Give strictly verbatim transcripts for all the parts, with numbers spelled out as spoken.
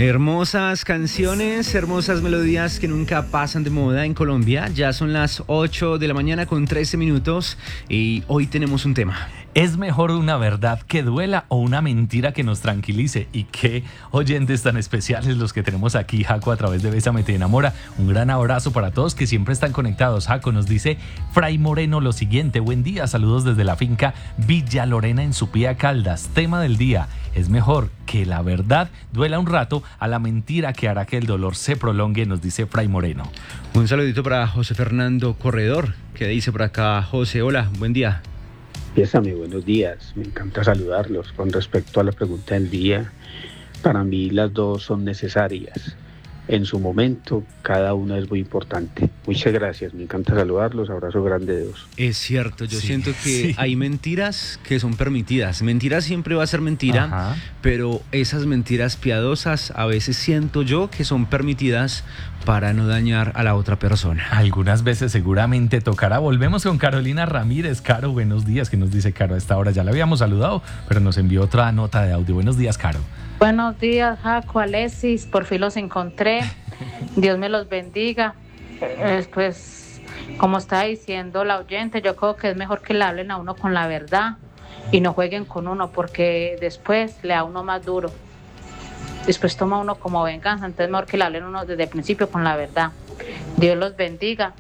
Hermosas canciones, hermosas melodías que nunca pasan de moda en Colombia. Ya son las ocho de la mañana con trece minutos y hoy tenemos un tema. ¿Es mejor una verdad que duela o una mentira que nos tranquilice? Y qué oyentes tan especiales los que tenemos aquí, Jaco, a través de Bésame Te Enamora. Un gran abrazo para todos que siempre están conectados. Jaco, nos dice Fray Moreno lo siguiente: buen día, saludos desde la finca Villa Lorena en Supía, Caldas. Tema del día: es mejor que la verdad duela un rato a la mentira que hará que el dolor se prolongue, nos dice Fray Moreno. Un saludito para José Fernando Corredor, que dice por acá: José, hola, buen día. Bésame, buenos días, me encanta saludarlos. Con respecto a la pregunta del día, para mí las dos son necesarias. En su momento, cada una es muy importante. Muchas gracias, me encanta saludarlos, abrazo grande de dos. Es cierto, yo Sí, siento que sí. hay mentiras que son permitidas. Mentira siempre va a ser mentira, Ajá. pero esas mentiras piadosas a veces siento yo que son permitidas para no dañar a la otra persona. Algunas veces seguramente tocará. Volvemos con Carolina Ramírez. Caro, buenos días. ¿Qué nos dice Caro a esta hora? Ya la habíamos saludado, pero nos envió otra nota de audio. Buenos días, Caro. Buenos días, Jaco, Alexis, por fin los encontré. Dios me los bendiga. Eh, pues, como está diciendo la oyente, yo creo que es mejor que le hablen a uno con la verdad y no jueguen con uno, porque después le da uno más duro. Después toma uno como venganza, entonces es mejor que le hablen a uno desde el principio con la verdad. Dios los bendiga.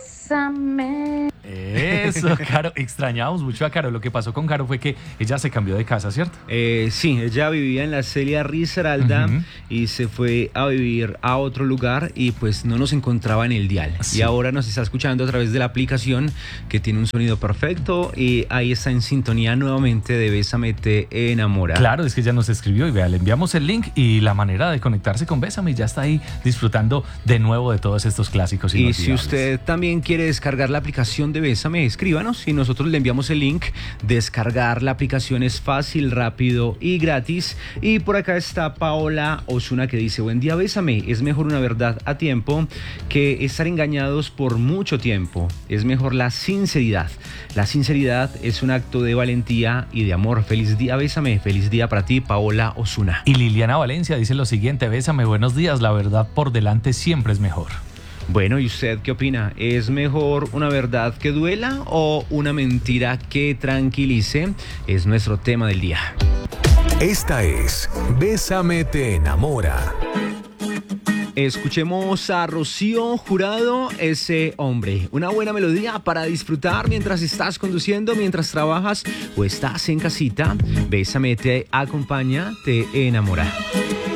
Bésame. Eso, Caro. Extrañábamos mucho a Caro. Lo que pasó con Caro fue que ella se cambió de casa, ¿cierto? Eh, sí, ella vivía en la Celia Risaralda Uh-huh. y se fue a vivir a otro lugar y pues no nos encontraba en el dial. Sí. Y ahora nos está escuchando a través de la aplicación que tiene un sonido perfecto y ahí está en sintonía nuevamente de Bésame Te Enamora. Claro, es que ella nos escribió y vea, le enviamos el link y la manera de conectarse con Bésame y ya está ahí disfrutando de nuevo de todos estos clásicos Y inolvidables. si usted también quiere descargar la aplicación de Bésame, escríbanos y nosotros le enviamos el link. Descargar la aplicación es fácil, rápido y gratis. Y por acá está Paola Osuna que dice: buen día, Bésame, es mejor una verdad a tiempo que estar engañados por mucho tiempo. Es mejor la sinceridad. La sinceridad es un acto de valentía y de amor. Feliz día, Bésame. Feliz día para ti, Paola Osuna. Y Liliana Valencia dice lo siguiente: Bésame, buenos días, la verdad por delante siempre es mejor. Bueno, ¿y usted qué opina? ¿Es mejor una verdad que duela o una mentira que tranquilice? Es nuestro tema del día. Esta es Bésame Te Enamora. Escuchemos a Rocío Jurado, Ese Hombre. Una buena melodía para disfrutar mientras estás conduciendo, mientras trabajas o estás en casita. Bésame te acompaña, te enamora.